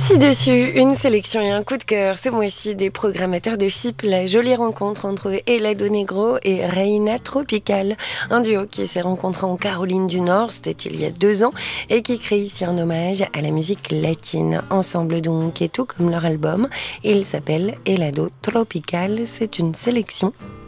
Ci-dessus, une sélection et un coup de cœur ce mois-ci des programmateurs de FIP, la jolie rencontre entre Helado Negro et Reina Tropical, un duo qui s'est rencontré en Caroline du Nord, c'était il y a 2 ans, et qui crée ici un hommage à la musique latine. Ensemble donc, et tout comme leur album, il s'appelle Helado Tropical, c'est une sélection